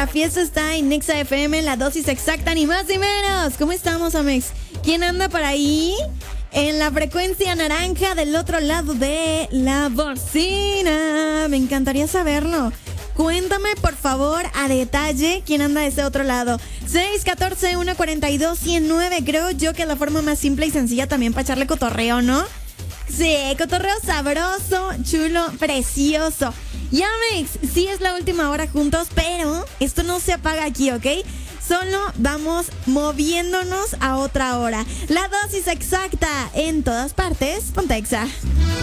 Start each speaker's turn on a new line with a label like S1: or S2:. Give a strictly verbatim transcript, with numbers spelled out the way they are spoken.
S1: La fiesta está en Nexa F M, la dosis exacta, ni más ni menos. ¿Cómo estamos, Amex? ¿Quién anda por ahí? En la frecuencia naranja del otro lado de la bocina. Me encantaría saberlo. Cuéntame, por favor, a detalle quién anda de ese otro lado. seis uno cuatro, uno cuatro dos, uno cero nueve. Creo yo que es la forma más simple y sencilla también para echarle cotorreo, ¿no? Sí, cotorreo sabroso, chulo, precioso. Y Amex, sí es la última hora juntos, pero esto no se apaga aquí, ¿ok? Solo vamos moviéndonos a otra hora. La dosis exacta en todas partes. Ponte Exa.